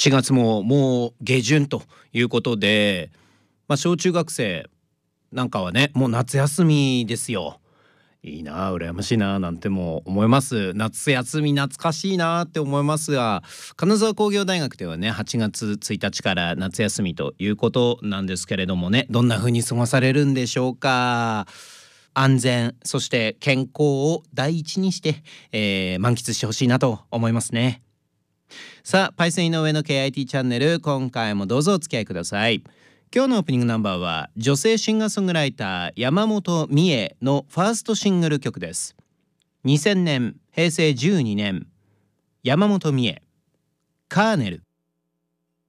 7月ももう下旬ということで、小中学生なんかはね、もう夏休みですよ。いいなあ、羨ましいなあなんても思います。夏休み懐かしいなあって思いますが、金沢工業大学ではね、8月1日から夏休みということなんですけれどもね、どんな風に過ごされるんでしょうか。安全、そして健康を第一にして、満喫してほしいなと思いますね。さあ、パイセン井上の KIT チャンネル、今回もどうぞお付き合いください。今日のオープニングナンバーは女性シンガーソングライター山本美恵のファーストシングル曲です。2000年、平成12年、山本美恵、カーネル。